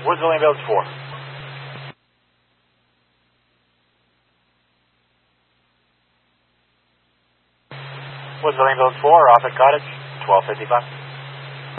Woods Lane Village 4. Woods Lane Village 4, off at Cottage, 1255.